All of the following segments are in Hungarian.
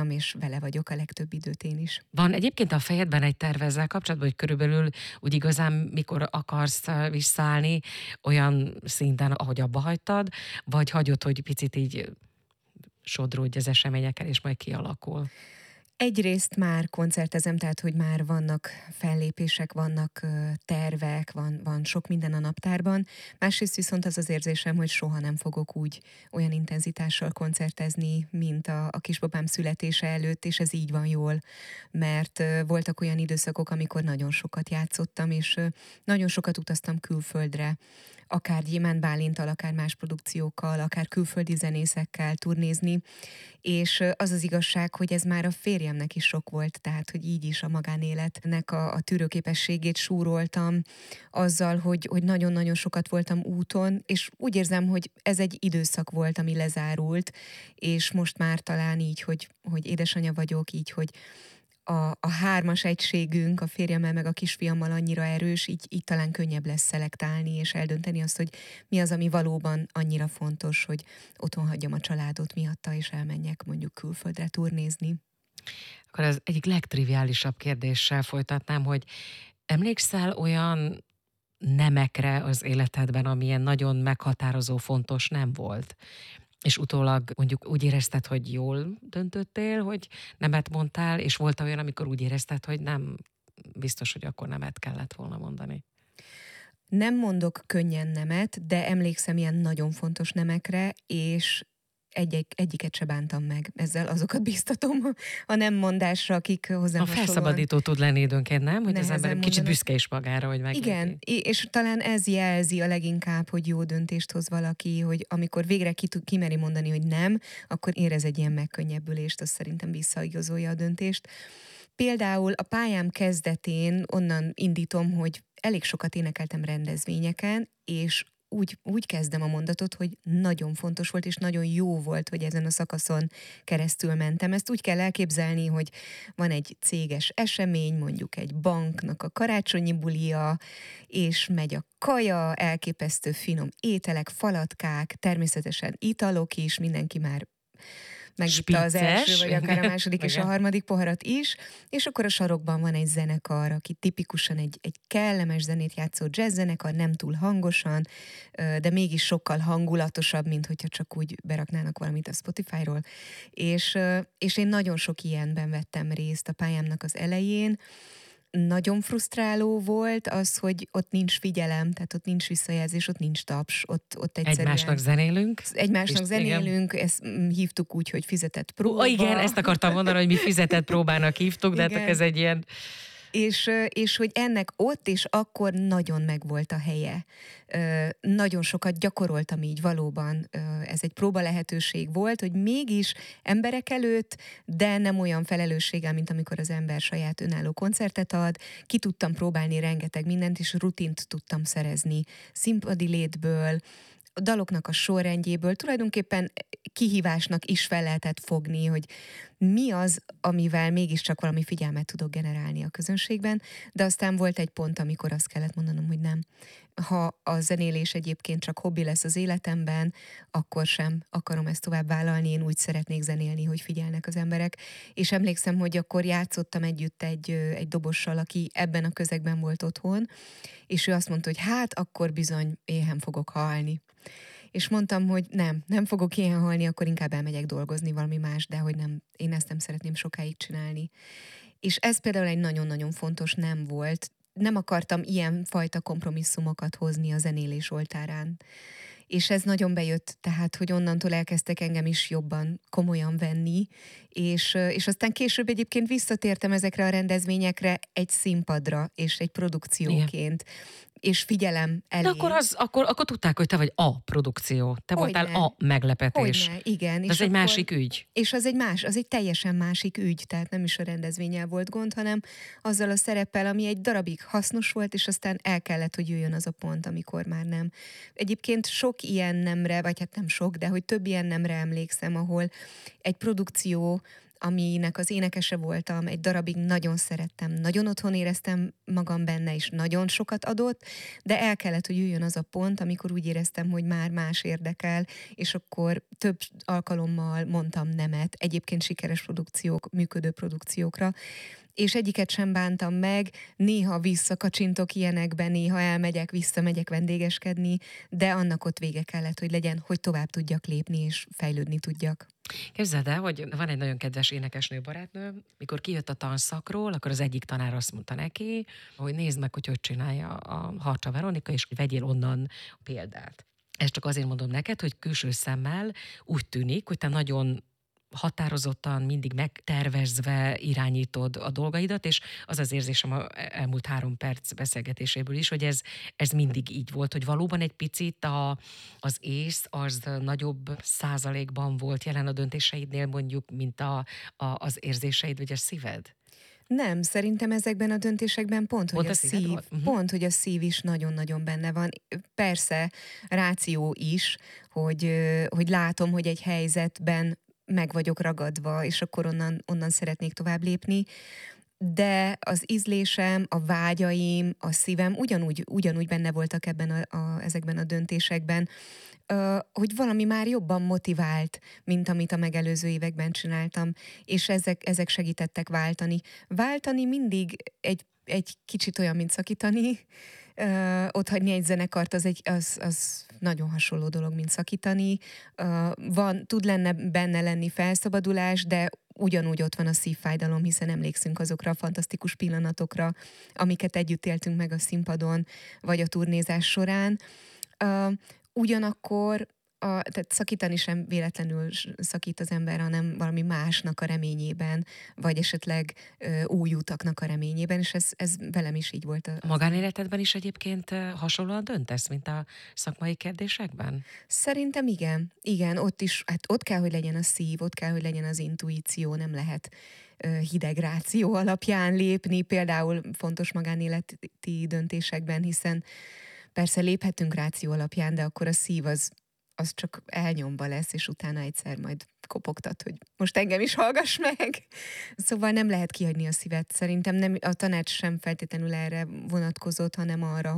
voltam, és vele vagyok a legtöbb időt én is. Van egyébként a fejedben egy terv ezzel kapcsolatban, hogy körülbelül úgy igazán mikor akarsz visszaállni olyan szinten, ahogy abba hagytad, vagy hagyod, hogy picit így sodródj az eseményekkel, és majd kialakul? Egyrészt már koncertezem, tehát hogy már vannak fellépések, vannak tervek, van sok minden a naptárban. Másrészt viszont az az érzésem, hogy soha nem fogok úgy olyan intenzitással koncertezni, mint a kisbabám születése előtt, és ez így van jól, mert voltak olyan időszakok, amikor nagyon sokat játszottam, és nagyon sokat utaztam külföldre, akár Gyémánt Bálinttal, akár más produkciókkal, akár külföldi zenészekkel turnézni, és az az igazság, hogy ez már a férjemnek is sok volt, tehát hogy így is a magánéletnek a tűrőképességét súroltam azzal, hogy nagyon-nagyon sokat voltam úton, és úgy érzem, hogy ez egy időszak volt, ami lezárult, és most már talán így, hogy édesanyja vagyok, így, hogy a hármas egységünk, a férjemmel meg a kisfiammal annyira erős, így talán könnyebb lesz szelektálni és eldönteni azt, hogy mi az, ami valóban annyira fontos, hogy otthon hagyjam a családot miatta, és elmenjek mondjuk külföldre turnézni. Akkor az egyik legtriviálisabb kérdéssel folytatnám, hogy emlékszel olyan nemekre az életedben, amilyen nagyon meghatározó, fontos nem volt? És utólag mondjuk úgy érezted, hogy jól döntöttél, hogy nemet mondtál, és volt olyan, amikor úgy érezted, hogy nem biztos, hogy akkor nemet kellett volna mondani? Nem mondok könnyen nemet, de emlékszem ilyen nagyon fontos nemekre, és egyiket se bántam meg. Ezzel azokat biztatom a nem mondásra, akik hozzám hasonlóan... Felszabadító tud lenni időnként, nem? Hogy az ember kicsit büszke is magára, hogy meg. Igen, és talán ez jelzi a leginkább, hogy jó döntést hoz valaki, hogy amikor végre kimeri mondani, hogy nem, akkor érez egy ilyen megkönnyebbülést, az szerintem visszaigazolja a döntést. Például a pályám kezdetén onnan indítom, hogy elég sokat énekeltem rendezvényeken, és úgy kezdem a mondatot, hogy nagyon fontos volt, és nagyon jó volt, hogy ezen a szakaszon keresztül mentem. Ezt úgy kell elképzelni, hogy van egy céges esemény, mondjuk egy banknak a karácsonyi bulia, és megy a kaja, elképesztő finom ételek, falatkák, természetesen italok is, mindenki már megitta az első, vagy akár a második és a harmadik poharat is, és akkor a sarokban van egy zenekar, aki tipikusan egy kellemes zenét játszó jazz zenekar, nem túl hangosan, de mégis sokkal hangulatosabb, mint hogyha csak úgy beraknának valamit a Spotify-ról. És én nagyon sok ilyenben vettem részt a pályámnak az elején. Nagyon frusztráló volt az, hogy ott nincs figyelem, tehát ott nincs visszajelzés, ott nincs taps, ott egyszerűen... Egymásnak zenélünk. Zenélünk, ezt hívtuk úgy, hogy fizetett próba. Igen, ezt akartam mondani, hogy mi fizetett próbának hívtuk, de hát ez egy ilyen... És hogy ennek ott és akkor nagyon megvolt a helye. Nagyon sokat gyakoroltam így valóban. Ez egy próba lehetőség volt, hogy mégis emberek előtt, de nem olyan felelősséggel, mint amikor az ember saját önálló koncertet ad. Ki tudtam próbálni rengeteg mindent, és rutint tudtam szerezni színpadi létből, a daloknak a sorrendjéből, tulajdonképpen kihívásnak is fel lehetett fogni, hogy mi az, amivel mégiscsak valami figyelmet tudok generálni a közönségben, de aztán volt egy pont, amikor azt kellett mondanom, hogy nem. Ha a zenélés egyébként csak hobbi lesz az életemben, akkor sem akarom ezt tovább vállalni, én úgy szeretnék zenélni, hogy figyelnek az emberek. És emlékszem, hogy akkor játszottam együtt egy dobossal, aki ebben a közegben volt otthon, és ő azt mondta, hogy hát akkor bizony éhen fogok halni. És mondtam, hogy nem fogok ilyen halni, akkor inkább elmegyek dolgozni valami más, de hogy nem, én ezt nem szeretném sokáig csinálni. És ez például egy nagyon-nagyon fontos nem volt. Nem akartam ilyen fajta kompromisszumokat hozni a zenélés oltárán. És ez nagyon bejött, tehát, hogy onnantól elkezdtek engem is jobban komolyan venni, és aztán később egyébként visszatértem ezekre a rendezvényekre egy színpadra, és egy produkcióként. Igen. És figyelem elé. De akkor tudták, hogy te vagy a produkció. Te voltál a meglepetés. Hogyne, igen. De ez egy másik ügy. És az egy teljesen másik ügy, tehát nem is a rendezvénnyel volt gond, hanem azzal a szereppel, ami egy darabig hasznos volt, és aztán el kellett, hogy jöjjön az a pont, amikor már nem. Egyébként sok ilyen nemre, vagy hát nem sok, de hogy több ilyen nemre emlékszem, ahol egy produkció aminek az énekese voltam, egy darabig nagyon szerettem, nagyon otthon éreztem magam benne, és nagyon sokat adott, de el kellett, hogy jöjjön az a pont, amikor úgy éreztem, hogy már más érdekel, és akkor több alkalommal mondtam nemet, egyébként sikeres produkciók, működő produkciókra, és egyiket sem bántam meg, néha visszakacsintok ilyenekbe, néha elmegyek, visszamegyek vendégeskedni, de annak ott vége kellett, hogy legyen, hogy tovább tudjak lépni és fejlődni tudjak. Képzeld el, hogy van egy nagyon kedves énekesnő barátnő, mikor kijött a tanszakról, akkor az egyik tanár azt mondta neki, hogy nézd meg, hogy csinálja a Harcsa Veronika, és hogy vegyél onnan példát. Ezt csak azért mondom neked, hogy külső szemmel úgy tűnik, hogy te nagyon határozottan, mindig megtervezve irányítod a dolgaidat, és az az érzésem a elmúlt 3 perc beszélgetéséből is, hogy ez mindig így volt, hogy valóban egy picit az ész az nagyobb százalékban volt jelen a döntéseidnél mondjuk, mint az érzéseid vagy a szíved? Nem, szerintem ezekben a döntésekben Pont a szíved volt? pont, hogy a szív is nagyon-nagyon benne van. Persze, ráció is, hogy látom, hogy egy helyzetben meg vagyok ragadva, és akkor onnan szeretnék tovább lépni, de az ízlésem, a vágyaim, a szívem ugyanúgy benne voltak ezekben a döntésekben, hogy valami már jobban motivált, mint amit a megelőző években csináltam, és ezek segítettek váltani. Váltani mindig egy kicsit olyan, mint szakítani. Otthagyni egy zenekart az nagyon hasonló dolog, mint szakítani. Tud benne lenni felszabadulás, de ugyanúgy ott van a szívfájdalom, hiszen emlékszünk azokra a fantasztikus pillanatokra, amiket együtt éltünk meg a színpadon, vagy a turnézás során. Ugyanakkor tehát szakítani sem véletlenül szakít az ember, hanem valami másnak a reményében, vagy esetleg új utaknak a reményében, és ez velem is így volt. A magánéletedben is egyébként hasonlóan döntesz, mint a szakmai kérdésekben? Szerintem igen. Igen, ott is, hát ott kell, hogy legyen a szív, ott kell, hogy legyen az intuíció, nem lehet hideg ráció alapján lépni, például fontos magánéleti döntésekben, hiszen persze léphetünk ráció alapján, de akkor a szív az csak elnyomva lesz, és utána egyszer majd kopogtat, hogy most engem is hallgass meg. Szóval nem lehet kihagyni a szívet. Szerintem nem, a tanács sem feltétlenül erre vonatkozott, hanem arra,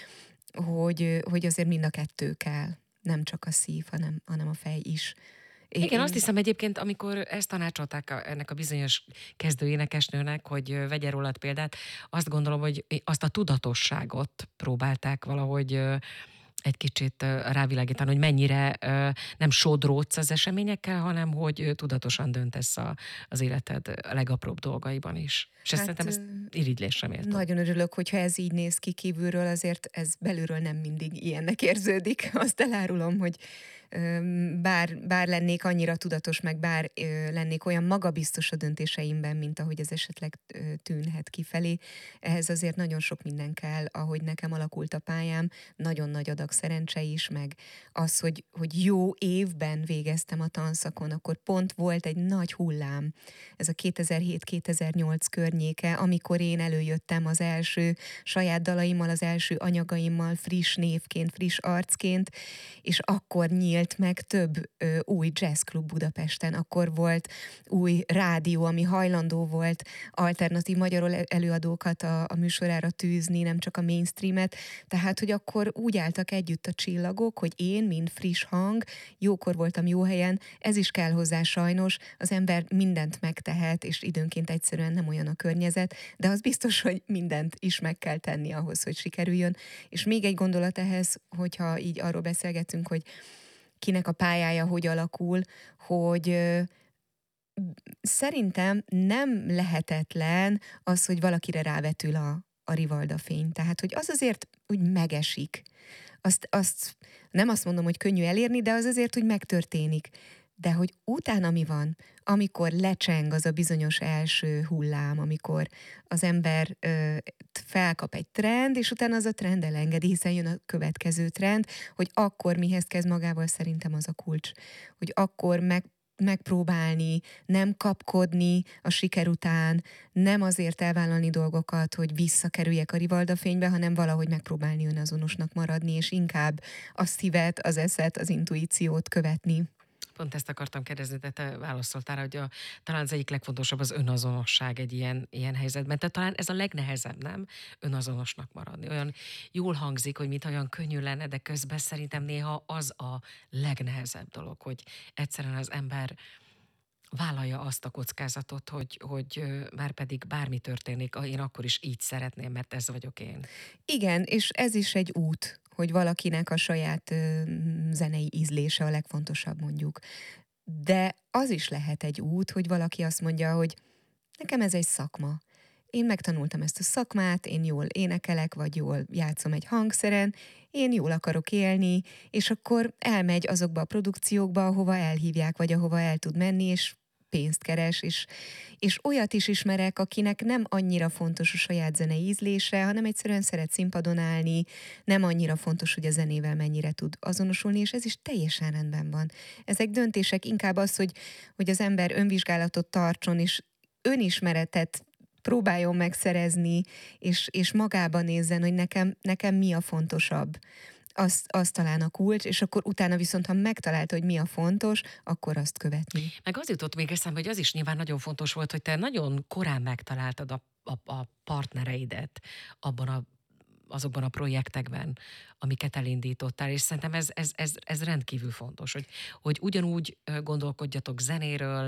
hogy azért mind a kettő kell. Nem csak a szív, hanem a fej is. Igen, azt hiszem egyébként, amikor ezt tanácsolták ennek a bizonyos kezdő énekesnőnek, hogy vegye rólad példát, azt gondolom, hogy azt a tudatosságot próbálták valahogy egy kicsit rávilágítani, hogy mennyire nem sodródsz az eseményekkel, hanem hogy tudatosan döntesz az életed legapróbb dolgaiban is. És hát, szerintem ezt irigylésre méltó. Nagyon örülök, hogyha ez így néz ki kívülről, azért ez belülről nem mindig ilyennek érződik. Azt elárulom, hogy bár lennék annyira tudatos, meg bár lennék olyan magabiztos a döntéseimben, mint ahogy ez esetleg tűnhet kifelé, ehhez azért nagyon sok minden kell, ahogy nekem alakult a pályám, nagyon nagy adag szerencse is, meg az, hogy jó évben végeztem a tanszakon, akkor pont volt egy nagy hullám, ez a 2007-2008 környéke, amikor én előjöttem az első saját dalaimmal, az első anyagaimmal, friss névként, friss arcként, és akkor nyílt meg több új jazzklub Budapesten, akkor volt új rádió, ami hajlandó volt alternatív magyar előadókat a műsorára tűzni, nem csak a mainstreamet, tehát, hogy akkor úgy álltak együtt a csillagok, hogy én, mint friss hang, jókor voltam jó helyen, ez is kell hozzá sajnos, az ember mindent megtehet, és időnként egyszerűen nem olyan a környezet, de az biztos, hogy mindent is meg kell tenni ahhoz, hogy sikerüljön. És még egy gondolat ehhez, hogyha így arról beszélgetünk, hogy kinek a pályája hogy alakul, hogy szerintem nem lehetetlen az, hogy valakire rávetül a rivalda fény. Tehát, hogy az azért úgy megesik. Azt nem azt mondom, hogy könnyű elérni, de az azért úgy megtörténik. De hogy utána mi van, amikor lecseng az a bizonyos első hullám, amikor az ember felkap egy trend, és utána az a trend elengedi, hiszen jön a következő trend, hogy akkor mihez kezd magával, szerintem az a kulcs. Hogy akkor megpróbálni, nem kapkodni a siker után, nem azért elvállalni dolgokat, hogy visszakerüljek a rivalda fénybe, hanem valahogy megpróbálni önazonosnak maradni, és inkább a szívet, az eszet, az intuíciót követni. Pont ezt akartam kérdezni, de te válaszoltál, hogy talán az egyik legfontosabb az önazonosság egy ilyen helyzetben. Tehát talán ez a legnehezebb, nem? Önazonosnak maradni. Olyan jól hangzik, hogy mintha olyan könnyű lenne, de közben szerintem néha az a legnehezebb dolog, hogy egyszerűen az ember vállalja azt a kockázatot, hogy már pedig bármi történik, én akkor is így szeretném, mert ez vagyok én. Igen, és ez is egy út, hogy valakinek a saját zenei ízlése a legfontosabb mondjuk. De az is lehet egy út, hogy valaki azt mondja, hogy nekem ez egy szakma. Én megtanultam ezt a szakmát, én jól énekelek, vagy jól játszom egy hangszeren, én jól akarok élni, és akkor elmegy azokba a produkciókba, ahova elhívják, vagy ahova el tud menni, és pénzt keres, és olyat is ismerek, akinek nem annyira fontos a saját zenei ízlése, hanem egyszerűen szeret színpadon állni, nem annyira fontos, hogy a zenével mennyire tud azonosulni, és ez is teljesen rendben van. Ezek döntések, inkább az, hogy az ember önvizsgálatot tartson, és önismeretet próbáljon megszerezni, és magában nézzen, hogy nekem mi a fontosabb. Az talán a kulcs, és akkor utána viszont, ha megtalálta, hogy mi a fontos, akkor azt követni. Meg az jutott még eszembe, hogy az is nyilván nagyon fontos volt, hogy te nagyon korán megtaláltad a partnereidet azokban a projektekben, amiket elindítottál, és szerintem ez rendkívül fontos, hogy ugyanúgy gondolkodjatok zenéről,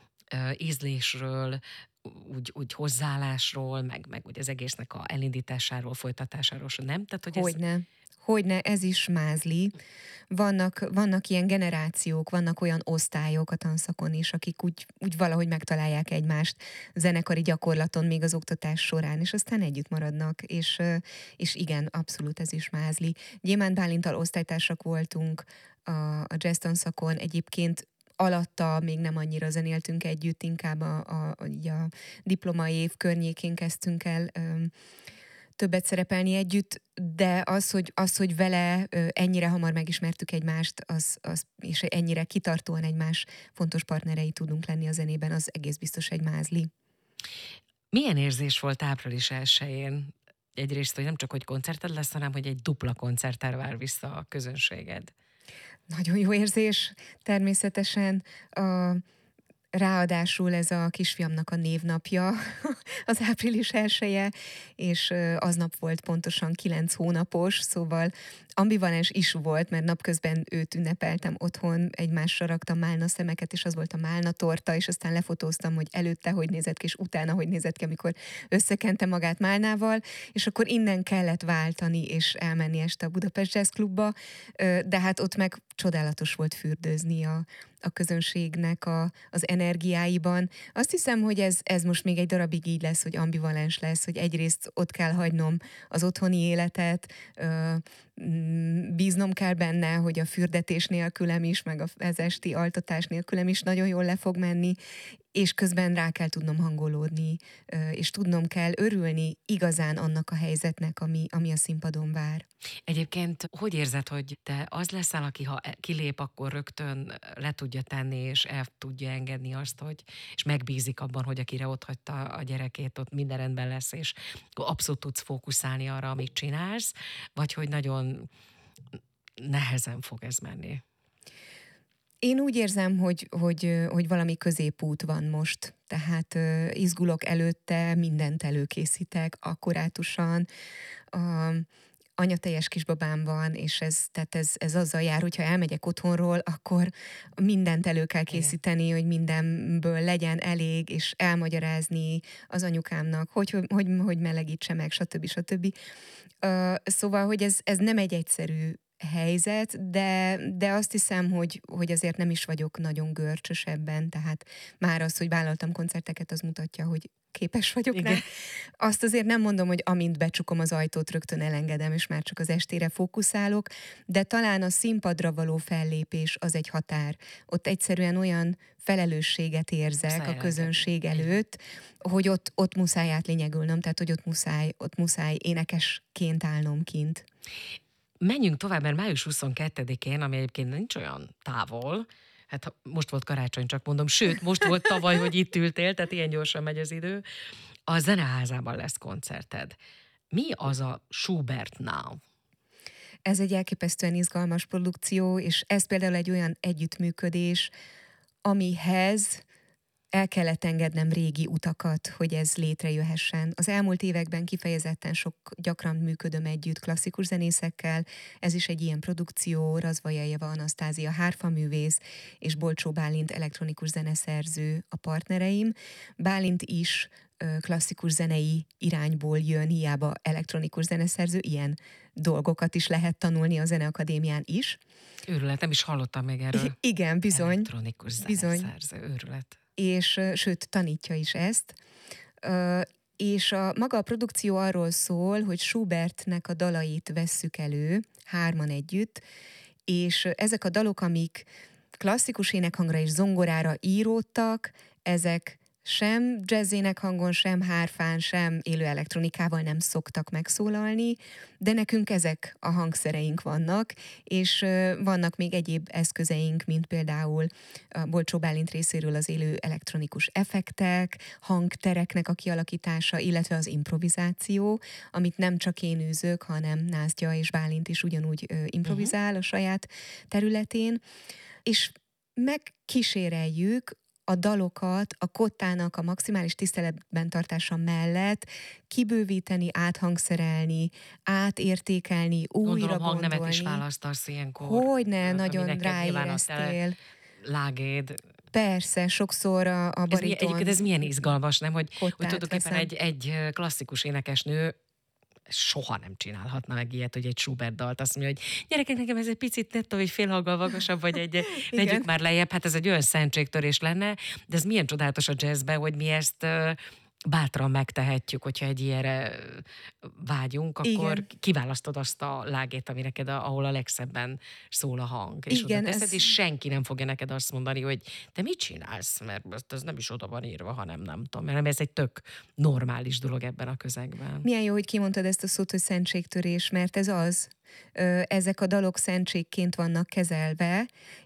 ízlésről, úgy hozzáállásról, meg úgy az egésznek a elindításáról, folytatásáról, nem? Tehát, hogy Hogyne, ez is mázli. Vannak ilyen generációk, vannak olyan osztályok a tanszakon is, akik úgy valahogy megtalálják egymást zenekari gyakorlaton még az oktatás során, és aztán együtt maradnak, és igen, abszolút ez is mázli. Gyémánt Bálinttal osztálytársak voltunk a jazz tanszakon, egyébként alatta még nem annyira zenéltünk együtt, inkább a diplomai év környékén kezdtünk el többet szerepelni együtt, de az, hogy vele ennyire hamar megismertük egymást, és ennyire kitartóan egymás fontos partnerei tudunk lenni a zenében, az egész biztos egy mázli. Milyen érzés volt április 1-én? Egyrészt, hogy nem csak, hogy koncerted lesz, hanem, hogy egy dupla koncerttel vár vissza a közönséged. Nagyon jó érzés, természetesen. Ráadásul ez a kisfiamnak a névnapja, az április 1-e, és aznap volt pontosan 9 hónapos, szóval ambivalens is volt, mert napközben őt ünnepeltem otthon, egymásra raktam málna szemeket, és az volt a málna torta, és aztán lefotóztam, hogy előtte hogy nézett ki, és utána hogy nézett ki, amikor összekente magát málnával, és akkor innen kellett váltani, és elmenni este a Budapest Jazz Klubba, de hát ott meg csodálatos volt fürdőzni a közönségnek az energiáiban. Azt hiszem, hogy ez most még egy darabig így lesz, hogy ambivalens lesz, hogy egyrészt ott kell hagynom az otthoni életet, bíznom kell benne, hogy a fürdetés nélkülem is, meg az esti altatás nélkülem is nagyon jól le fog menni, és közben rá kell tudnom hangolódni, és tudnom kell örülni igazán annak a helyzetnek, ami a színpadon vár. Egyébként hogy érzed, hogy te az leszel, aki ha kilép, akkor rögtön le tudja tenni, és el tudja engedni azt, és megbízik abban, hogy akire ott hagyta a gyerekét, ott minden rendben lesz, és abszolút tudsz fókuszálni arra, amit csinálsz, vagy hogy nagyon nehezen fog ez menni? Én úgy érzem, hogy valami középút van most, tehát izgulok előtte, mindent előkészítek akkurátusan. Anyateljes kisbabám van, és ez azzal jár, hogyha elmegyek otthonról, akkor mindent elő kell készíteni, hogy mindenből legyen elég, és elmagyarázni az anyukámnak, hogy melegítse meg, stb. Szóval, hogy ez nem egy egyszerű helyzet, de azt hiszem, hogy azért nem is vagyok nagyon görcsös ebben, tehát már az, hogy vállaltam koncerteket, az mutatja, hogy képes vagyok rá. Azt azért nem mondom, hogy amint becsukom az ajtót, rögtön elengedem, és már csak az estére fókuszálok, de talán a színpadra való fellépés az egy határ. Ott egyszerűen olyan felelősséget érzek a közönség előtt, hogy ott muszáj átlényegülnöm, tehát hogy ott muszáj énekesként állnom kint. Menjünk tovább, mert május 22-én, ami egyébként nincs olyan távol, hát most volt karácsony, csak mondom, sőt, most volt tavaly, hogy itt ültél, tehát ilyen gyorsan megy az idő, a Zeneházában lesz koncerted. Mi az a Schubert Now? Ez egy elképesztően izgalmas produkció, és ez például egy olyan együttműködés, amihez el kellett engednem régi utakat, hogy ez létrejöhessen. Az elmúlt években kifejezetten gyakran működöm együtt klasszikus zenészekkel, ez is egy ilyen produkció, Razvajajeva Anasztázia hárfaművész és Bolcsó Bálint elektronikus zeneszerző a partnereim. Bálint is klasszikus zenei irányból jön, hiába elektronikus zeneszerző, ilyen dolgokat is lehet tanulni a Zeneakadémián is. Őrület, nem is hallottam még erről. Igen, bizony. Elektronikus zeneszerző, őrület. És sőt, tanítja is ezt. És maga a produkció arról szól, hogy Schubertnek a dalait vesszük elő, hárman együtt, és ezek a dalok, amik klasszikus énekhangra és zongorára íródtak, ezek sem jazz énekhangon, sem hárfán, sem élő elektronikával nem szoktak megszólalni, de nekünk ezek a hangszereink vannak, és vannak még egyéb eszközeink, mint például a Bolcsó Bálint részéről az élő elektronikus effektek, hangtereknek a kialakítása, illetve az improvizáció, amit nem csak én űzök, hanem Názdya és Bálint is ugyanúgy improvizál a saját területén, és megkíséreljük a dalokat a kottának a maximális tiszteletben tartása mellett kibővíteni, áthangszerelni, átértékelni, újra Gondolom, gondolni. hangnemet is választasz ilyenkor. Hogyne, nagyon ráéreztél. Lágéd. Persze, sokszor a bariton. Egyébként ez milyen izgalmas, nem? Hogy tulajdonképpen veszem. egy klasszikus énekesnő soha nem csinálhatna meg ilyet, hogy egy Schubert dalt azt mondja, hogy gyerekek, nekem ez egy picit nettó, vagy fél hanggal magasabb, vagy vegyük már lejjebb, hát ez egy olyan szentségtörés lenne, de ez milyen csodálatos a jazzben, hogy mi ezt bátran megtehetjük, hogyha egy ilyenre vágyunk, akkor igen, kiválasztod azt a lágét, ami neked, ahol a legszebben szól a hang. És igen, oda teszed, és senki nem fogja neked azt mondani, hogy te mit csinálsz, mert ez nem is oda van írva, hanem nem tudom. Mert ez egy tök normális dolog ebben a közegben. Milyen jó, hogy kimondtad ezt a szót, hogy szentségtörés, mert ez az. Ezek a dalok szentségként vannak kezelve,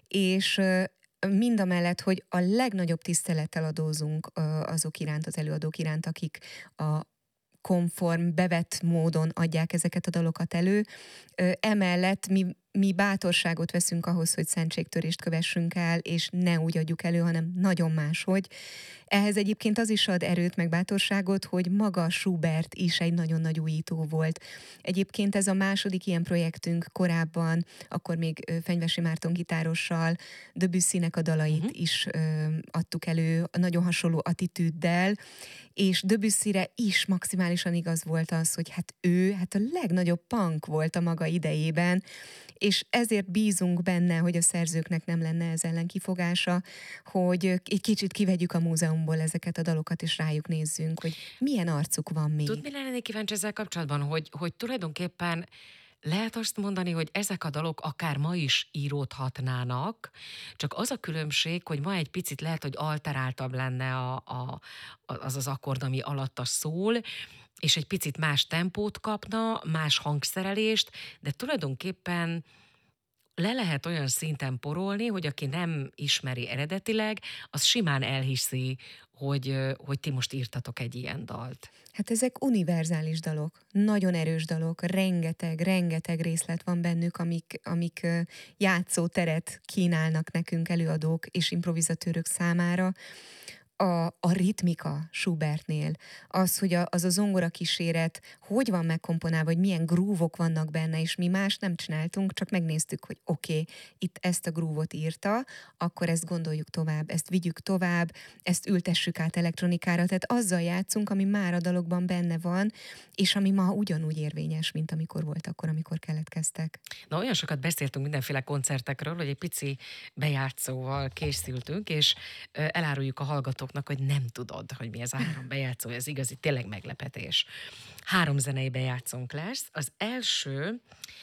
és mindamellett, hogy a legnagyobb tisztelettel adózunk azok iránt, az előadók iránt, akik a konform, bevett módon adják ezeket a dalokat elő. Emellett mi bátorságot veszünk ahhoz, hogy szentségtörést kövessünk el, és ne úgy adjuk elő, hanem nagyon máshogy. Ehhez egyébként az is ad erőt, meg bátorságot, hogy maga Schubert is egy nagyon nagy újító volt. Egyébként ez a második ilyen projektünk korábban, akkor még Fenyvesi Márton gitárossal, Debussynek a dalait is adtuk elő, nagyon hasonló attitűddel, és Debussyre is maximálisan igaz volt az, hogy ő a legnagyobb punk volt a maga idejében, és ezért bízunk benne, hogy a szerzőknek nem lenne ez ellen kifogása, hogy egy kicsit kivegyük a múzeumból ezeket a dalokat, és rájuk nézzünk, hogy milyen arcuk van még. Tudod, mi lennék kíváncsi ezzel kapcsolatban, hogy tulajdonképpen lehet azt mondani, hogy ezek a dalok akár ma is íródhatnának, csak az a különbség, hogy ma egy picit lehet, hogy alteráltabb lenne az akkord, ami alatta szól, és egy picit más tempót kapna, más hangszerelést, de tulajdonképpen le lehet olyan szinten porolni, hogy aki nem ismeri eredetileg, az simán elhiszi, hogy ti most írtatok egy ilyen dalt. Hát ezek univerzális dalok, nagyon erős dalok, rengeteg részlet van bennük, amik játszóteret kínálnak nekünk előadók és improvizatőrök számára. A ritmika Schubertnél, az, hogy az a zongora kíséret hogy van megkomponálva, hogy milyen grúvok vannak benne, és mi más nem csináltunk, csak megnéztük, hogy oké, itt ezt a grúvot írta, akkor ezt gondoljuk tovább, ezt vigyük tovább, ezt ültessük át elektronikára, tehát azzal játszunk, ami már a dalokban benne van, és ami ma ugyanúgy érvényes, mint amikor volt akkor, amikor keletkeztek. Na, olyan sokat beszéltünk mindenféle koncertekről, hogy egy pici bejátszóval készültünk, és eláruljuk a hallgatóknak, hogy nem tudod, hogy mi ez a 3 bejátszó, ez igazi, tényleg meglepetés. 3 zenei bejátszónk lesz. Az első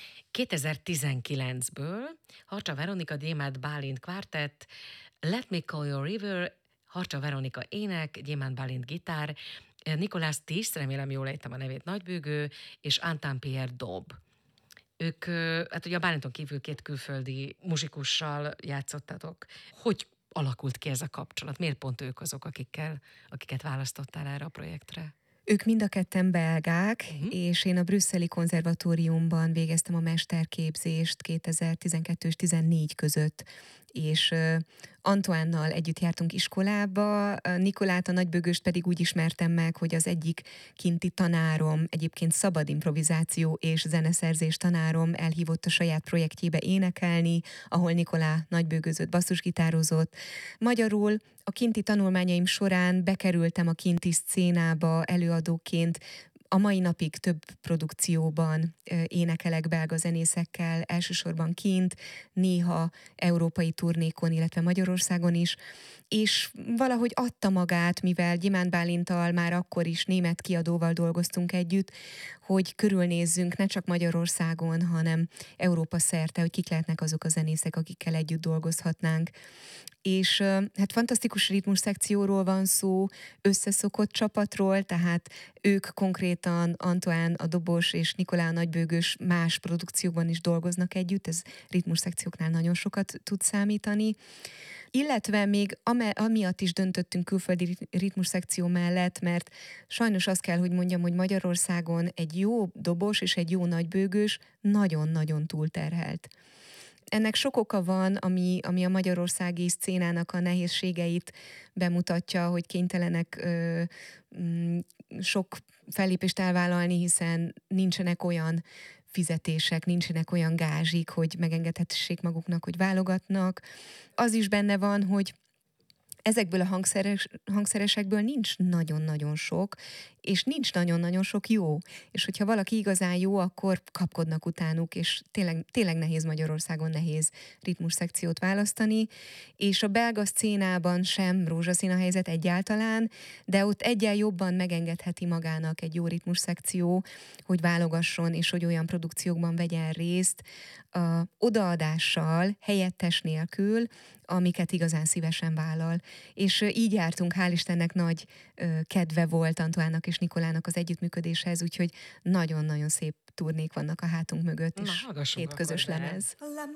2019-ből Harcsa Veronika, Gyémánt Bálint kvártett, Let Me Call Your River, Harcsa Veronika ének, Gyémánt Bálint gitár, Nicolas Tisz, remélem jól ejtem a nevét, nagybőgő, és Antoine Pierre dob. Ők, hát ugye a Bálinton kívül 2 külföldi muzsikussal játszottatok. Hogy alakult ki ez a kapcsolat? Miért pont ők azok, akiket választottál erre a projektre? Ők mind a ketten belgák, Mhm. és én a brüsszeli konzervatóriumban végeztem a mesterképzést 2012 és 14 között, és Antoánnal együtt jártunk iskolába, Nikolát, a nagybőgőst pedig úgy ismertem meg, hogy az egyik kinti tanárom, egyébként szabad improvizáció és zeneszerzés tanárom elhívott a saját projektjébe énekelni, ahol Nikolá nagybőgőzött, basszusgitározott. Magyarul a kinti tanulmányaim során bekerültem a kinti szcénába előadóként, a mai napig több produkcióban énekelek belga zenészekkel, elsősorban kint, néha európai turnékon, illetve Magyarországon is, és valahogy adta magát, mivel Gyémánt Bálinttal már akkor is német kiadóval dolgoztunk együtt, hogy körülnézzünk ne csak Magyarországon, hanem Európa szerte, hogy kik lehetnek azok a zenészek, akikkel együtt dolgozhatnánk. És hát fantasztikus ritmus szekcióról van szó, összeszokott csapatról, tehát ők konkrétan, Antoine a dobos és Nikolá a nagybőgős más produkciókban is dolgoznak együtt, ez ritmus szekcióknál nagyon sokat tud számítani. Illetve még amiatt is döntöttünk külföldi ritmus szekció mellett, mert sajnos azt kell, hogy mondjam, hogy Magyarországon egy jó dobos és egy jó nagybőgős nagyon-nagyon túlterhelt. Ennek sok oka van, ami a magyarországi szcénának a nehézségeit bemutatja, hogy kénytelenek mm, sok fellépést elvállalni, hiszen nincsenek olyan fizetések, nincsenek olyan gázsik, hogy megengedhessék maguknak, hogy válogatnak. Az is benne van, hogy ezekből a hangszeresekből nincs nagyon-nagyon sok, és nincs nagyon-nagyon sok jó. És hogyha valaki igazán jó, akkor kapkodnak utánuk, és tényleg nehéz Magyarországon, nehéz ritmus szekciót választani, és a belga szcénában sem rózsaszín a helyzet egyáltalán, de ott egyen jobban megengedheti magának egy jó ritmus szekció, hogy válogasson, és hogy olyan produkciókban vegyen részt, odaadással, helyettes nélkül, amiket igazán szívesen vállal. És így jártunk, hál' Istennek nagy kedve volt Antoának és Nikolának az együttműködéshez, úgyhogy nagyon-nagyon szép turnék vannak a hátunk mögött, Na, és hallgassunk 2 akkor közös bele. lemez.